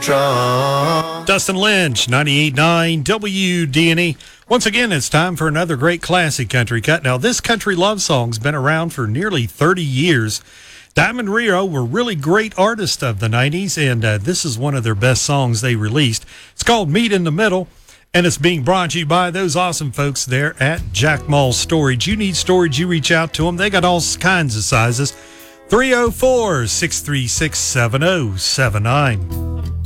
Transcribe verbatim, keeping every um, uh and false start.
Dustin Lynch, ninety-eight point nine W D N E. Once again, it's time for another great classic country cut. Now, this country love song's been around for nearly thirty years. Diamond Rio were really great artists of the nineties, and uh, this is one of their best songs they released. It's called Meet in the Middle, and it's being brought to you by those awesome folks there at Jack Mall Storage. You need storage, you reach out to them. They got all kinds of sizes. three oh four, six three six, seven oh seven nine.